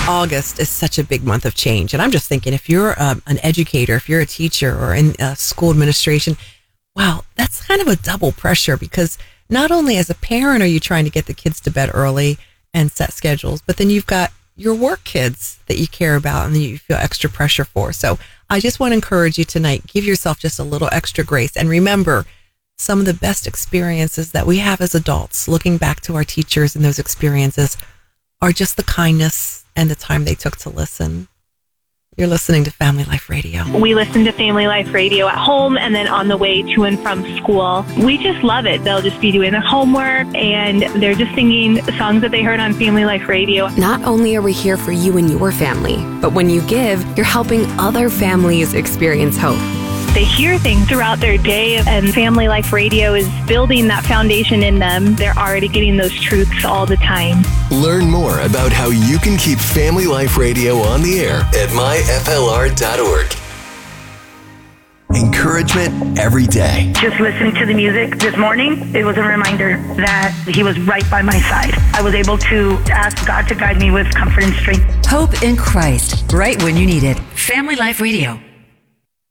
August is such a big month of change. And I'm just thinking, if you're an educator, if you're a teacher or in school administration, wow, that's kind of a double pressure, because not only as a parent are you trying to get the kids to bed early and set schedules, but then you've got your work kids that you care about and that you feel extra pressure for. So I just want to encourage you tonight, give yourself just a little extra grace. And remember, some of the best experiences that we have as adults, looking back to our teachers and those experiences, are just the kindness and the time they took to listen. You're listening to Family Life Radio. We listen to Family Life Radio at home and then on the way to and from school. We just love it. They'll just be doing their homework and they're just singing songs that they heard on Family Life Radio. Not only are we here for you and your family, but when you give, you're helping other families experience hope. They hear things throughout their day, and Family Life Radio is building that foundation in them. They're already getting those truths all the time. Learn more about how you can keep Family Life Radio on the air at myflr.org. Encouragement every day. Just listening to the music this morning, it was a reminder that he was right by my side. I was able to ask God to guide me with comfort and strength. Hope in Christ, right when you need it. Family Life Radio.